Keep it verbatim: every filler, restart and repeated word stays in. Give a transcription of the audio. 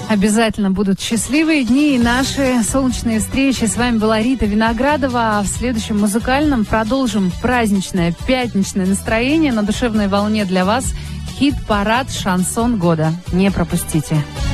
Обязательно будут счастливые дни и наши солнечные встречи. С вами была Рита Виноградова. А в следующем музыкальном продолжим праздничное пятничное настроение на душевной волне для вас. Хит-парад «Шансон года». Не пропустите.